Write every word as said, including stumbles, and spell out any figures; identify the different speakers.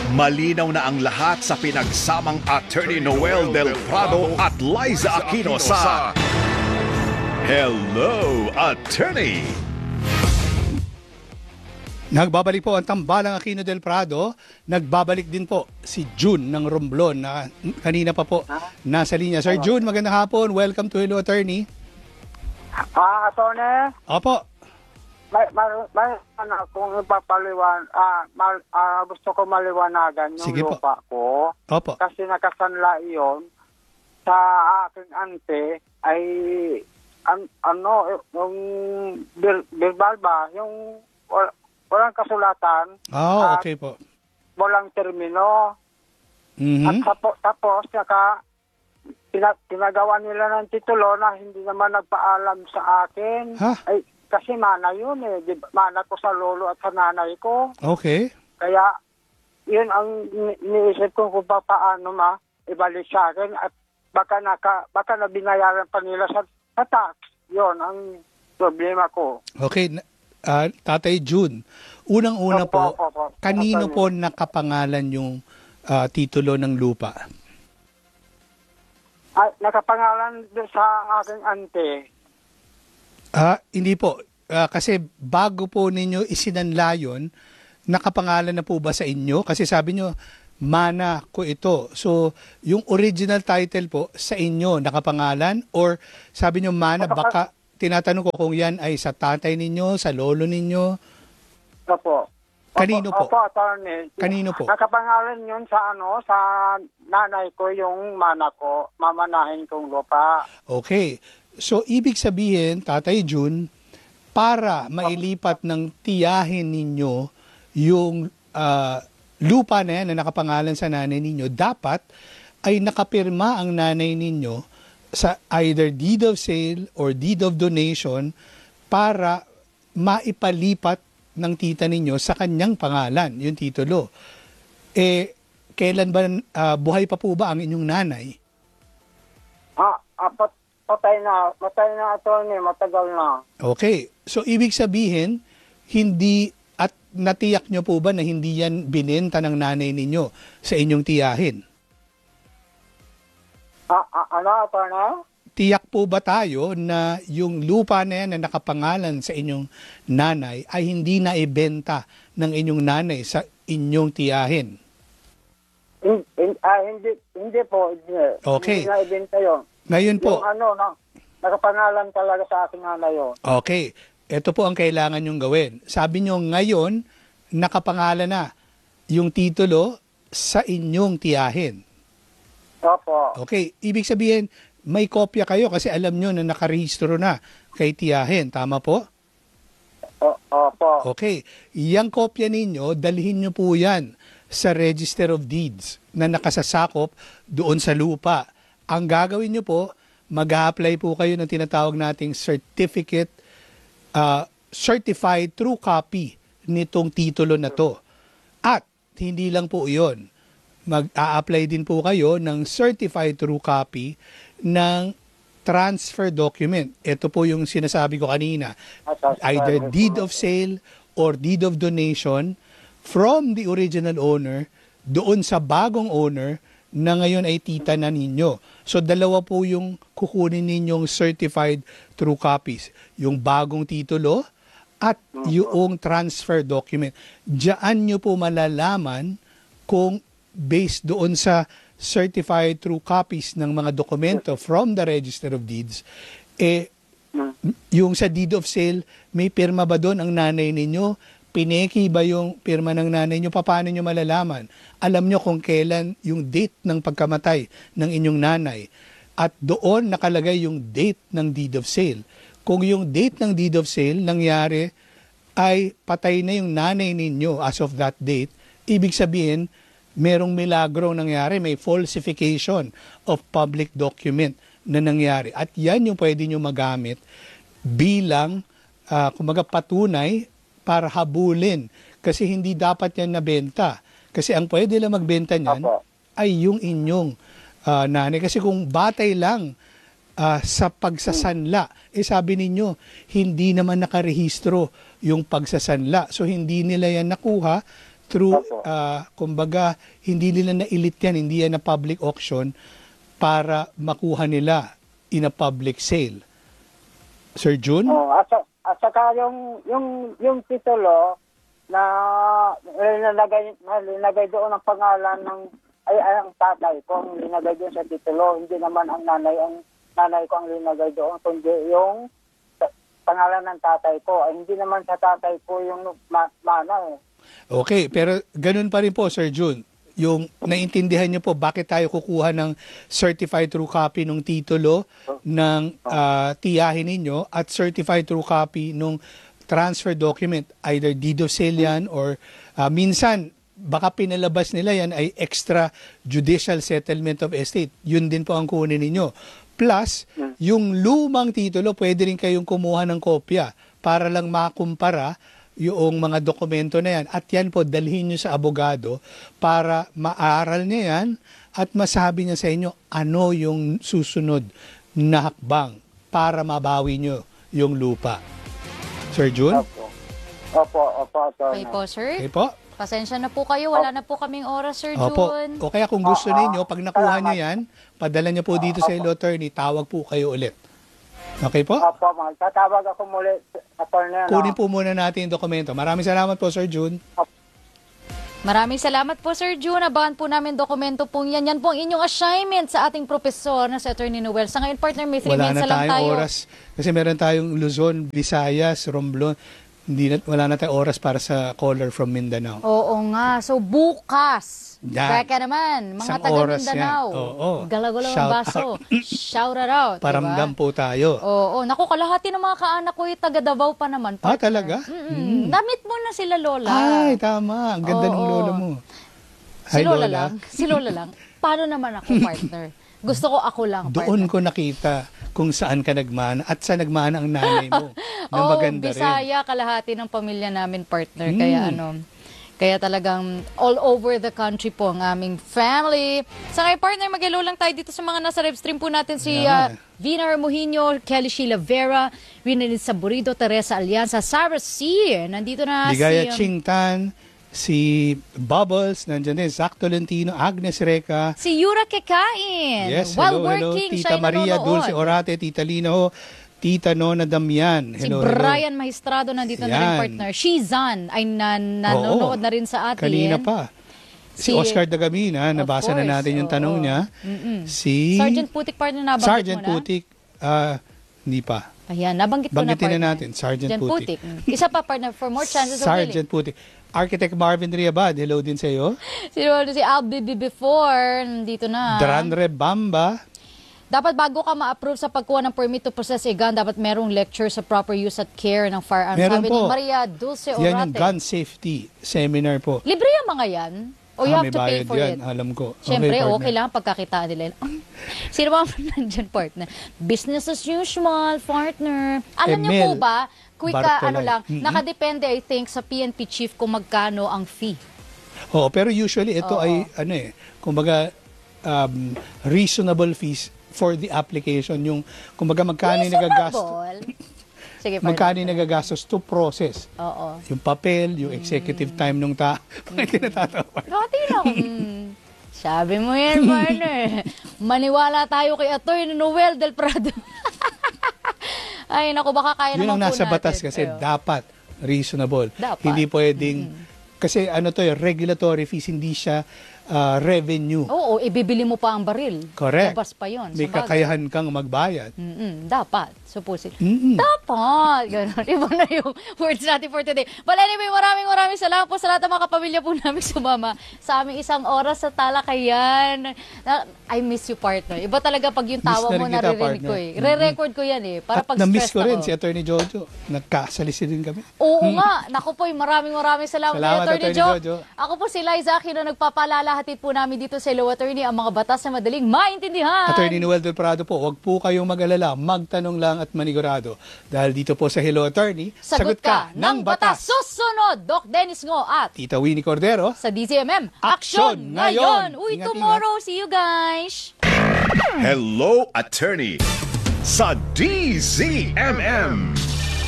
Speaker 1: Malinaw na ang lahat sa pinagsamang Attorney Noel Del Prado at Liza Aquino sa Hello, Attorney!
Speaker 2: Nagbabalik po ang tambalang Aquino del Prado. Nagbabalik din po si June ng Romblon na kanina pa po nasa linya. Sir June, magandang hapon. Welcome to Hello, Attorney.
Speaker 3: Ah, attorney,
Speaker 2: Opo.
Speaker 3: may, may, may ano, kung ipapaliwan, ah, mal, ah, gusto ko maliwanagan yung
Speaker 2: Sige po.
Speaker 3: lupa ko.
Speaker 2: Opo.
Speaker 3: Kasi nakasanla iyon sa aking ante ay, an, ano, yung bil, bilbal ba, yung wal, walang kasulatan.
Speaker 2: Oh,
Speaker 3: at
Speaker 2: okay po.
Speaker 3: walang termino. At
Speaker 2: Mhm.
Speaker 3: tapo, tapos, saka, tina, tinagawa nila ng titulo na hindi naman nagpaalam sa akin.
Speaker 2: Ha?
Speaker 3: Ay, kasi mana yun eh. Di ba? Mana ko sa lolo at sa nanay ko.
Speaker 2: Okay.
Speaker 3: Kaya, yun ang ni- niisip ko kung pa- paano ma ibalik sa akin. At baka, naka, baka na binayaran pa nila sa, sa tax. Yun ang problema ko.
Speaker 2: Okay. na- ah, Tatay June, unang-una po,
Speaker 3: Opo, opo, opo.
Speaker 2: kanino
Speaker 3: Opo,
Speaker 2: po nakapangalan yung ah, titulo ng lupa?
Speaker 3: Ay, nakapangalan doon sa aking ante.
Speaker 2: Ah, hindi po. Ah, kasi bago po ninyo isinanla yun, nakapangalan na po ba sa inyo? Kasi sabi nyo, mana ko ito. So, yung original title po sa inyo nakapangalan? Or sabi nyo, mana, baka tinatanong ko kung yan ay sa tatay ninyo, sa lolo ninyo?
Speaker 3: Opo.
Speaker 2: Kanino po?
Speaker 3: Opo, attorney.
Speaker 2: Kanino po?
Speaker 3: Nakapangalan yun sa ano, sa nanay ko yung mana ko, mamanahin kong lupa.
Speaker 2: Okay. So, ibig sabihin, Tatay June, para mailipat ng tiyahin ninyo yung ah, lupa na yan na nakapangalan sa nanay ninyo, dapat ay nakapirma ang nanay ninyo sa either deed of sale or deed of donation para maipalipat ng tita ninyo sa kanyang pangalan, yung titulo. Eh, kailan ba, ah, buhay pa po ba ang inyong nanay?
Speaker 3: Ah, apat, patay na, patay na attorney, matagal na.
Speaker 2: Okay. So, ibig sabihin, hindi at natiyak nyo po ba na hindi yan binenta ng nanay ninyo sa inyong tiyahin?
Speaker 3: Ah, ah, ano, attorney?
Speaker 2: Tiyak po ba tayo na yung lupa na yan na nakapangalan sa inyong nanay ay hindi na ibenta ng inyong nanay sa inyong tiyahin?
Speaker 3: In, in, ah, hindi, hindi po. Hindi,
Speaker 2: Okay.
Speaker 3: Hindi na ibenta yun.
Speaker 2: Ngayon po,
Speaker 3: Yung ano, na, nakapangalan talaga sa aking nanay yun.
Speaker 2: okay, ito po ang kailangan nyong gawin. Sabi nyo ngayon, nakapangalan na yung titulo sa inyong tiyahin.
Speaker 3: Opo.
Speaker 2: Okay, ibig sabihin, may kopya kayo kasi alam nyo na nakarehistro na kay tiyahin. Tama po?
Speaker 3: O, opo.
Speaker 2: Okay, yung kopya ninyo, dalhin nyo po yan sa Register of Deeds na nakasasakop doon sa lupa. Ang gagawin nyo po, mag-a-apply po kayo ng tinatawag nating certificate, uh, certified true copy nitong titulo na to. At hindi lang po iyon, mag-a-apply din po kayo ng certified true copy ng transfer document. Ito po yung sinasabi ko kanina. Either deed of sale or deed of donation from the original owner doon sa bagong owner na ngayon ay tita na ninyo. So dalawa po yung kukunin ninyong certified true copies. Yung bagong titulo at yung transfer document. Diyan nyo po malalaman kung based doon sa certified true copies ng mga dokumento from the Register of Deeds, eh, yung sa deed of sale, may pirma ba doon ang nanay ninyo? Pineki ba yung pirma ng nanay nyo? Paano nyo malalaman? Alam nyo kung kailan yung date ng pagkamatay ng inyong nanay. At doon nakalagay yung date ng deed of sale. Kung yung date ng deed of sale nangyari ay patay na yung nanay ninyo as of that date, ibig sabihin, merong milagro nangyari, may falsification of public document na nangyari. At yan yung pwede nyo magamit bilang, uh, kumaga patunay para habulin. Kasi hindi dapat yan nabenta. Kasi ang pwede lang magbenta niyan
Speaker 3: Opo.
Speaker 2: ay yung inyong uh, nanay. Kasi kung batay lang uh, sa pagsasanla, eh sabi ninyo, hindi naman nakarehistro yung pagsasanla. So hindi nila yan nakuha through,
Speaker 3: Opo.
Speaker 2: ah, kumbaga, hindi nila na-elite yan, hindi yan na public auction para makuha nila in a public sale. Sir June?
Speaker 3: Oh, at, sa- at saka yung, yung, yung titulo na linagay, na linagay doon ang pangalan ng ay, ay ang tatay ko ang linagay doon sa titulo. Hindi naman ang nanay ang nanay ko ang linagay doon, kundi yung ta- pangalan ng tatay ko. Ay, hindi naman sa tatay ko yung ma- mana eh.
Speaker 2: Okay, pero ganun pa rin po, Sir June. Yung naintindihan niyo po bakit tayo kukuha ng certified true copy ng titulo ng ah, tiyahin ninyo at certified true copy ng transfer document, either deed of sale yan or ah, minsan baka pinalabas nila yan ay extra judicial settlement of estate. Yun din po ang kunin ninyo. Plus, yung lumang titulo, pwede rin kayong kumuha ng kopya para lang makumpara yung mga dokumento na yan. At yan po, dalhin nyo sa abogado para maaral niya yan at masabi niya sa inyo ano yung susunod na hakbang para mabawi nyo yung lupa. Sir June?
Speaker 3: Opo. Opo, opo, attorney.
Speaker 4: Okay po, sir.
Speaker 2: Okay po.
Speaker 4: Pasensya na po kayo. Wala na po kaming oras, Sir June.
Speaker 2: Opo. O kaya kung gusto ninyo, pag nakuha nyo yan, padala nyo po dito sa ilo attorney, tawag po kayo ulit. Okay po?
Speaker 3: Opo, ma'am. Tatawag ako muli, attorney. ano?
Speaker 2: Kunin po muna natin yung dokumento. Maraming salamat po, Sir June.
Speaker 4: Maraming salamat po, Sir June. Abangan po namin dokumento po yan. Yan po ang inyong assignment sa ating profesor na si Attorney Noel. Sa ngayon, partner, may three
Speaker 2: Wala
Speaker 4: minutes
Speaker 2: na
Speaker 4: lang
Speaker 2: tayong
Speaker 4: tayo.
Speaker 2: oras. Kasi meron tayong Luzon, Visayas, Romblon. Hindi na, wala na tayong oras para sa caller from Mindanao.
Speaker 4: Oo nga. So, bukas.
Speaker 2: Yan.
Speaker 4: Kaya naman, mga
Speaker 2: Isang
Speaker 4: taga
Speaker 2: oras
Speaker 4: Mindanao.
Speaker 2: yan. Oo.
Speaker 4: Galaw-galaw ang
Speaker 2: Shout
Speaker 4: baso. Shout it out.
Speaker 2: Paramdam
Speaker 4: diba?
Speaker 2: po tayo.
Speaker 4: Oo. Naku, kalahati ng mga kaanak ko ay taga Davao pa naman.
Speaker 2: Ah,
Speaker 4: partner.
Speaker 2: talaga?
Speaker 4: Mm-mm. Namit mo na sila, Lola.
Speaker 2: Ay, tama. Ang ganda ng
Speaker 4: Oo.
Speaker 2: lola mo.
Speaker 4: Si
Speaker 2: Hi,
Speaker 4: Lola, lang. Si Lola lang. Paano naman ako, partner? Gusto ko ako lang, partner.
Speaker 2: Doon ko nakita kung saan ka nagmana at saan nagmana ang nanay mo. Na
Speaker 4: Oh,
Speaker 2: maganda rin.
Speaker 4: Bisaya, kalahati ng pamilya namin, partner.
Speaker 2: Mm.
Speaker 4: Kaya ano, kaya talagang all over the country po ang aming family. Sa ngayon, partner, mag-hello lang tayo dito sa mga nasa live stream po natin. Si
Speaker 2: Yeah.
Speaker 4: uh, Vina Hermohinho, Kelly Sheila Vera, Winnie Saburido, Teresa Alianza, Sarah C. Nandito na
Speaker 2: Ligaya
Speaker 4: si... um,
Speaker 2: Ching Tan, si Bubbles, nandiyan din, Zach Tolentino, Agnes Reca.
Speaker 4: si Yura Kekain.
Speaker 2: Yes,
Speaker 4: While
Speaker 2: hello, hello.
Speaker 4: working,
Speaker 2: Tita
Speaker 4: siya ay
Speaker 2: Maria
Speaker 4: nanonood.
Speaker 2: Dulce Orate, Tita Lino, Tita Nona Damian.
Speaker 4: Si
Speaker 2: Hello, hello.
Speaker 4: Brian Maestrado nandito na rin,
Speaker 2: Yan.
Speaker 4: partner. Shizan ay nan nanonood
Speaker 2: Oo.
Speaker 4: na rin sa atin.
Speaker 2: Kanina pa. Si,
Speaker 4: Si-
Speaker 2: Oscar Dagamina, nabasa na
Speaker 4: course,
Speaker 2: natin yung tanong
Speaker 4: oo.
Speaker 2: niya.
Speaker 4: Mm-mm.
Speaker 2: Si
Speaker 4: Sergeant Putik, partner, nabanggit
Speaker 2: Sergeant
Speaker 4: mo na?
Speaker 2: Putik, ah, hindi pa.
Speaker 4: Ayan, nabanggit ko na,
Speaker 2: Banggitin
Speaker 4: partner.
Speaker 2: na natin, Sergeant Putik.
Speaker 4: Mm. Isa pa, partner, for more chances of
Speaker 2: Sergeant Putik. Architect Marvin Riabad, hello din sa iyo.
Speaker 4: winning. Si, si Al B B before, nandito na.
Speaker 2: Dranre Bamba.
Speaker 4: Dapat bago ka ma-approve sa pagkuha ng permit to possess a gun, dapat merong lecture sa proper use at care ng firearms.
Speaker 2: Meron
Speaker 4: Sabi ni
Speaker 2: po.
Speaker 4: Maria Dulce Orate.
Speaker 2: Yan yung gun safety seminar po.
Speaker 4: Libre yung mga yan? O you
Speaker 2: Ah,
Speaker 4: have
Speaker 2: may
Speaker 4: to pay
Speaker 2: bayad
Speaker 4: for
Speaker 2: yan,
Speaker 4: it?
Speaker 2: alam ko.
Speaker 4: Siyempre,
Speaker 2: partner.
Speaker 4: okay lang pagkakitaan nila. Sino ba ang nandyan, partner? Business as usual, partner. Alam niyo po
Speaker 2: Emel
Speaker 4: ba, quick ah, ano
Speaker 2: Bartolay.
Speaker 4: lang,
Speaker 2: Mm-mm.
Speaker 4: nakadepende, I think, sa P N P chief kung magkano ang fee.
Speaker 2: Oo, pero usually ito
Speaker 4: Oo.
Speaker 2: ay ano eh, kumbaga um, reasonable fees for the application. Yung kumbaga magkano yung nagagastos,
Speaker 4: Reasonable. Sige,
Speaker 2: magkano
Speaker 4: partner.
Speaker 2: yung nagagastos to process.
Speaker 4: Oo.
Speaker 2: Yung papel, yung executive time nung ta. Bakit natatawa?
Speaker 4: Rati lang. Mm. Sabi mo yan, partner. Maniwala tayo kay Attorney Noel Del Prado. Ay, naku, baka kaya
Speaker 2: Yun
Speaker 4: naman
Speaker 2: ang
Speaker 4: po
Speaker 2: nasa
Speaker 4: natin.
Speaker 2: batas kasi
Speaker 4: Pero-
Speaker 2: dapat reasonable.
Speaker 4: Dapat.
Speaker 2: Hindi pwedeng, kasi ano to eh, regulatory fees, hindi siya ah, revenue.
Speaker 4: Oo, ibibili mo pa ang baril.
Speaker 2: Correct.
Speaker 4: Labas pa yun.
Speaker 2: May
Speaker 4: Sa bagay.
Speaker 2: kakayahan kang magbayad.
Speaker 4: Mm-mm, dapat. Supposedly.
Speaker 2: Mm-mm.
Speaker 4: Dapat. Ganun. Iba na yung words natin for today. But anyway, maraming maraming salamat po sa lahat ng mga kapamilya po namin sumama sa aming isang oras sa talakayan. Na- I miss you, partner. Iba talaga pag yung tawa
Speaker 2: Miss na
Speaker 4: mo
Speaker 2: rin kita,
Speaker 4: naririnig ko
Speaker 2: partner.
Speaker 4: eh. Re-record ko yan eh. Para
Speaker 2: At
Speaker 4: pag
Speaker 2: na-miss
Speaker 4: stressed
Speaker 2: ko rin
Speaker 4: ako.
Speaker 2: si Attorney Jojo. Nagkasalisi din kami.
Speaker 4: Oo nga. Naku po, maraming maraming salamat,
Speaker 2: Salamat,
Speaker 4: Attorney
Speaker 2: Attorney
Speaker 4: Jo.
Speaker 2: Jojo.
Speaker 4: Ako po si Liza Aquino, nagpapaalala hatid po namin dito sa Hello Attorney ang mga batas na madaling maintindihan.
Speaker 2: Attorney Noel Del Prado po, huwag po kayong mag-alala, magtanong lang at manigurado. Dahil dito po sa Hello Attorney,
Speaker 4: Sagot ka ng batas. Susunod, Doc Dennis Ngo at
Speaker 2: Tita Winnie Cordero,
Speaker 4: sa D Z M M,
Speaker 2: Action
Speaker 4: Action
Speaker 2: ngayon!
Speaker 4: ngayon! Uy,
Speaker 2: Ingat,
Speaker 4: tomorrow, see you guys!
Speaker 1: Hello, Attorney sa D Z M M.